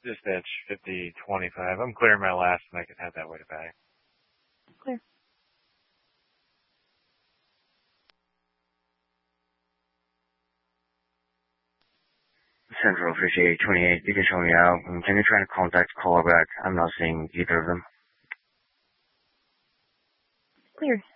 Dispatch 5025. I'm clearing my last and I can head that way to back. Clear. Central 5828, you can show me out. Can you try to contact caller back? I'm not seeing either of them. Clear.